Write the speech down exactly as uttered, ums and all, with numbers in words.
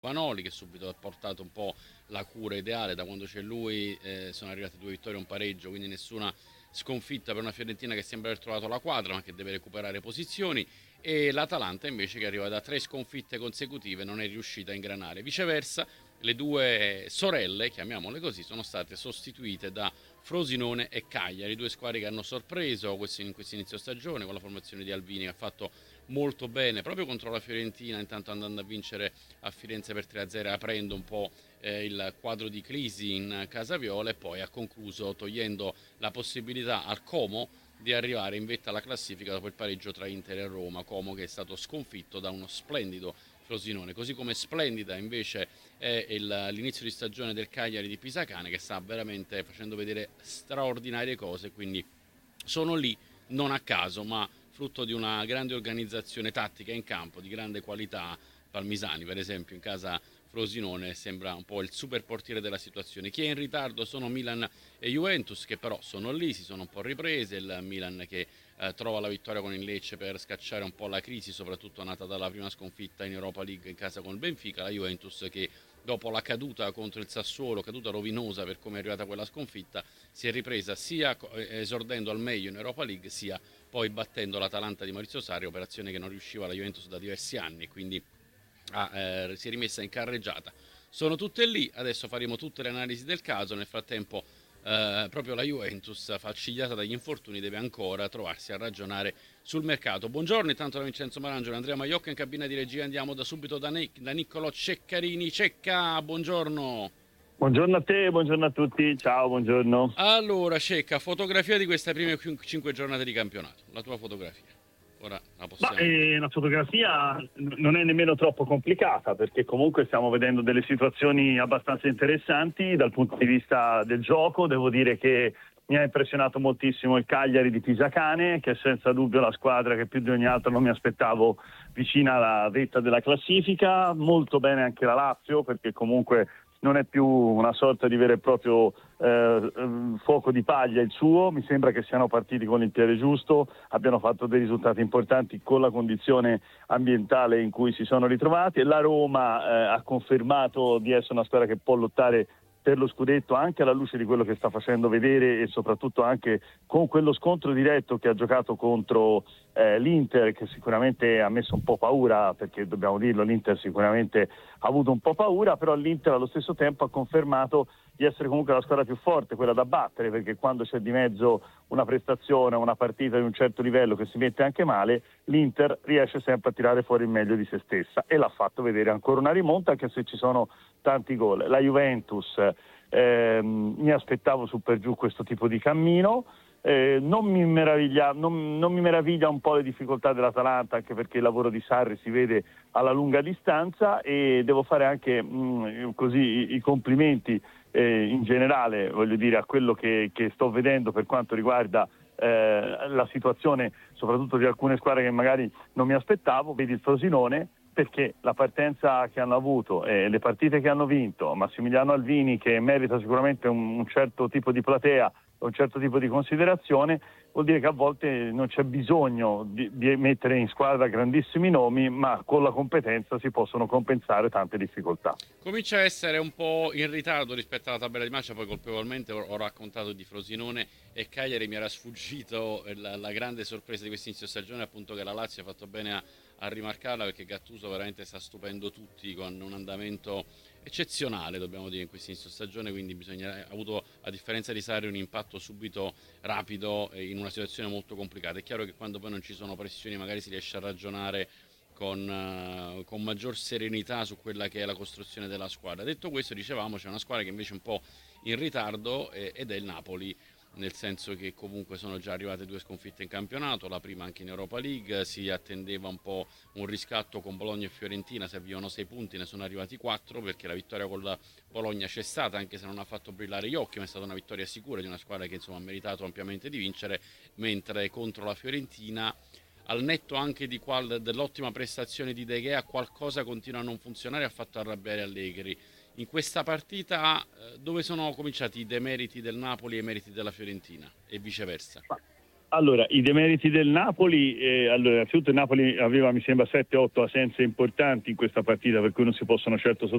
Vanoli, che subito ha portato un po' la cura ideale. Da quando c'è lui eh, sono arrivate due vittorie e un pareggio, quindi nessuna sconfitta per una Fiorentina che sembra aver trovato la quadra ma che deve recuperare posizioni, e l'Atalanta invece, che arriva da tre sconfitte consecutive, non è riuscita a ingranare. Viceversa, le due sorelle, chiamiamole così, sono state sostituite da Frosinone e Cagliari, due squadre che hanno sorpreso in questo inizio stagione con la formazione di Alvini, che ha fatto molto bene proprio contro la Fiorentina, intanto andando a vincere a Firenze per tre a zero, aprendo un po' eh, il quadro di crisi in casa viola, e poi ha concluso togliendo la possibilità al Como di arrivare in vetta alla classifica dopo il pareggio tra Inter e Roma. Como che è stato sconfitto da uno splendido Frosinone, così come splendida invece è il, l'inizio di stagione del Cagliari di Pisacane, che sta veramente facendo vedere straordinarie cose, quindi sono lì non a caso, ma frutto di una grande organizzazione tattica in campo, di grande qualità. Palmisani, per esempio, in casa Frosinone sembra un po' il super portiere della situazione. Chi è in ritardo sono Milan e Juventus, che però sono lì, si sono un po' riprese. Il Milan che eh, trova la vittoria con il Lecce per scacciare un po' la crisi, soprattutto nata dalla prima sconfitta in Europa League in casa con il Benfica. La Juventus che, dopo la caduta contro il Sassuolo, caduta rovinosa per come è arrivata quella sconfitta, si è ripresa sia esordendo al meglio in Europa League, sia poi battendo l'Atalanta di Maurizio Sarri, operazione che non riusciva la Juventus da diversi anni, quindi ah, eh, si è rimessa in carreggiata. Sono tutte lì, adesso faremo tutte le analisi del caso. Nel frattempo eh, proprio la Juventus, falcigliata dagli infortuni, deve ancora trovarsi a ragionare sul mercato. Buongiorno intanto da Vincenzo Marangelo, Andrea Maiocca in cabina di regia. Andiamo da subito da, ne- da Niccolò Ceccarini. Cecca, buongiorno. Buongiorno a te, buongiorno a tutti, ciao, buongiorno. Allora, Cecca, fotografia di queste prime cinque giornate di campionato, la tua fotografia. Ora la Ma possiamo... eh, la fotografia n- non è nemmeno troppo complicata, perché comunque stiamo vedendo delle situazioni abbastanza interessanti dal punto di vista del gioco. Devo dire che mi ha impressionato moltissimo il Cagliari di Pisacane, che è senza dubbio la squadra che più di ogni altra non mi aspettavo vicina alla vetta della classifica. Molto bene anche la Lazio, perché comunque non è più una sorta di vero e proprio eh, fuoco di paglia il suo. Mi sembra che siano partiti con il piede giusto, abbiano fatto dei risultati importanti con la condizione ambientale in cui si sono ritrovati, e la Roma eh, ha confermato di essere una squadra che può lottare per lo scudetto, anche alla luce di quello che sta facendo vedere, e soprattutto anche con quello scontro diretto che ha giocato contro eh, l'Inter, che sicuramente ha messo un po' paura, perché dobbiamo dirlo, l'Inter sicuramente ha avuto un po' paura, però l'Inter allo stesso tempo ha confermato di essere comunque la squadra più forte, quella da battere, perché quando c'è di mezzo una prestazione, una partita di un certo livello che si mette anche male, l'Inter riesce sempre a tirare fuori il meglio di se stessa, e l'ha fatto vedere ancora una rimonta, anche se ci sono tanti gol. La Juventus, ehm, mi aspettavo su per giù questo tipo di cammino. Eh, non, mi meraviglia, non, non mi meraviglia un po' le difficoltà dell'Atalanta, anche perché il lavoro di Sarri si vede alla lunga distanza, e devo fare anche mh, così i, i complimenti eh, in generale, voglio dire, a quello che, che sto vedendo per quanto riguarda eh, la situazione soprattutto di alcune squadre che magari non mi aspettavo. Vedi il Frosinone, perché la partenza che hanno avuto e le partite che hanno vinto, Massimiliano Alvini, che merita sicuramente un, un certo tipo di platea, un certo tipo di considerazione, vuol dire che a volte non c'è bisogno di, di mettere in squadra grandissimi nomi, ma con la competenza si possono compensare tante difficoltà. Comincia a essere un po' in ritardo rispetto alla tabella di marcia. Poi colpevolmente ho, ho raccontato di Frosinone e Cagliari, mi era sfuggito la, la grande sorpresa di quest'inizio stagione, appunto, che la Lazio ha fatto bene a, a rimarcarla, perché Gattuso veramente sta stupendo tutti con un andamento eccezionale, dobbiamo dire, in quest'inizio stagione. Quindi bisogna, ha avuto, a differenza di Sarri, un impatto subito rapido in una situazione molto complicata. È chiaro che quando poi non ci sono pressioni magari si riesce a ragionare con, uh, con maggior serenità su quella che è la costruzione della squadra. Detto questo, dicevamo, c'è una squadra che invece è un po' in ritardo, eh, ed è il Napoli, nel senso che comunque sono già arrivate due sconfitte in campionato, la prima anche in Europa League. Si attendeva un po' un riscatto con Bologna e Fiorentina, servivano sei punti, ne sono arrivati quattro, perché la vittoria con la Bologna c'è stata, anche se non ha fatto brillare gli occhi, ma è stata una vittoria sicura di una squadra che insomma ha meritato ampiamente di vincere, mentre contro la Fiorentina, al netto anche di qual, dell'ottima prestazione di De Gea, qualcosa continua a non funzionare, ha fatto arrabbiare Allegri. In questa partita eh, dove sono cominciati i demeriti del Napoli e i meriti della Fiorentina, e viceversa? Allora, i demeriti del Napoli, eh, allora, innanzitutto il Napoli aveva mi sembra sette otto assenze importanti in questa partita, per cui non si possono certo